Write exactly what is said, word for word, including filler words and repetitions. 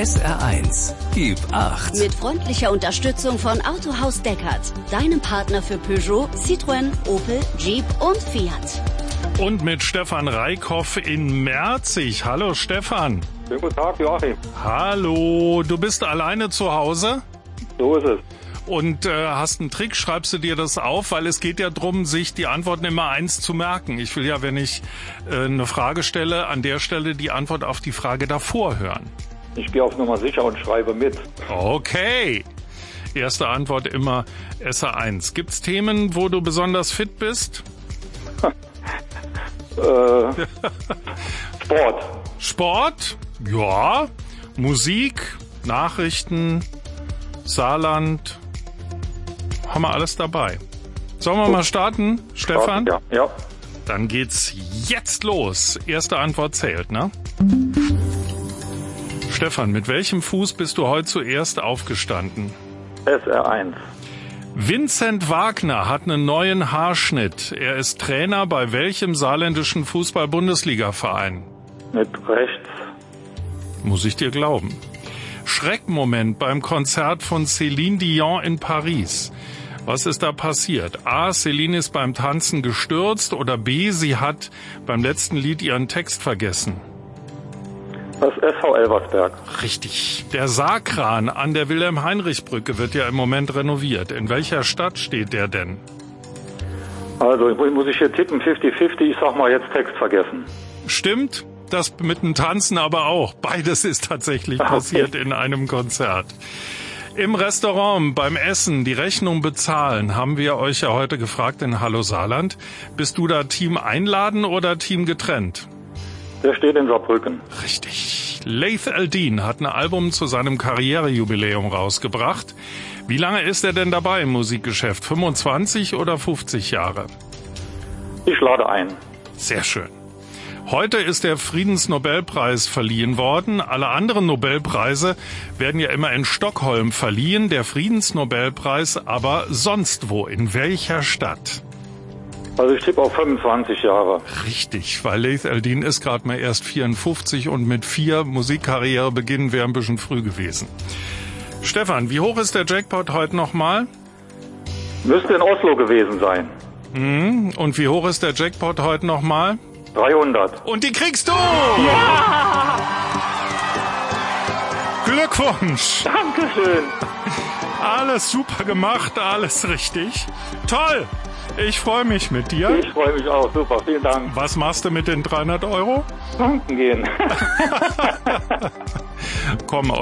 S R eins. Gib acht. Mit freundlicher Unterstützung von Autohaus Deckert, deinem Partner für Peugeot, Citroën, Opel, Jeep und Fiat. Und mit Stefan Reikhoff in Merzig. Hallo Stefan. Schönen guten Tag, Joachim. Hallo, du bist alleine zu Hause? So ist es. Und äh, hast einen Trick, schreibst du dir das auf? Weil es geht ja darum, sich die Antworten immer eins zu merken. Ich will ja, wenn ich äh, eine Frage stelle, an der Stelle die Antwort auf die Frage davor hören. Ich gehe auf Nummer sicher und schreibe mit. Okay. Erste Antwort immer S R eins. Gibt's Themen, wo du besonders fit bist? äh, Sport. Sport? Ja. Musik, Nachrichten, Saarland. Haben wir alles dabei. Sollen wir mal starten, Stefan? Ja, ja. Dann geht's jetzt los. Erste Antwort zählt, ne? Stefan, mit welchem Fuß bist du heute zuerst aufgestanden? S R eins. Vincent Wagner hat einen neuen Haarschnitt. Er ist Trainer bei welchem saarländischen Fußball-Bundesliga-Verein? Mit rechts. Muss ich dir glauben. Schreckmoment beim Konzert von Céline Dion in Paris. Was ist da passiert? A. Céline ist beim Tanzen gestürzt oder B. Sie hat beim letzten Lied ihren Text vergessen. Das S V Elversberg. Richtig. Der Saarkran an der Wilhelm-Heinrich-Brücke wird ja im Moment renoviert. In welcher Stadt steht der denn? Also, muss ich hier tippen, fünfzig fünfzig, ich sag mal jetzt Text vergessen. Stimmt. Das mit dem Tanzen aber auch. Beides ist tatsächlich okay. passiert in einem Konzert. Im Restaurant beim Essen die Rechnung bezahlen, haben wir euch ja heute gefragt in Hallo Saarland. Bist du da Team einladen oder Team getrennt? Der steht in Saarbrücken. Richtig. Laith Al-Deen hat ein Album zu seinem Karrierejubiläum rausgebracht. Wie lange ist er denn dabei im Musikgeschäft? fünfundzwanzig oder fünfzig Jahre? Ich lade ein. Sehr schön. Heute ist der Friedensnobelpreis verliehen worden. Alle anderen Nobelpreise werden ja immer in Stockholm verliehen. Der Friedensnobelpreis aber sonst wo. In welcher Stadt? Also ich tippe auf fünfundzwanzig Jahre. Richtig, weil Laith Al-Deen ist gerade mal erst vierundfünfzig und mit vier Musikkarriere beginnen wäre ein bisschen früh gewesen. Stefan, wie hoch ist der Jackpot heute nochmal? Müsste in Oslo gewesen sein. Mhm. Und wie hoch ist der Jackpot heute nochmal? dreihundert. Und die kriegst du! Ja! Glückwunsch! Dankeschön! Alles super gemacht, alles richtig. Toll! Ich freue mich mit dir. Ich freue mich auch, super, vielen Dank. Was machst du mit den dreihundert Euro? Tanken gehen. Komm,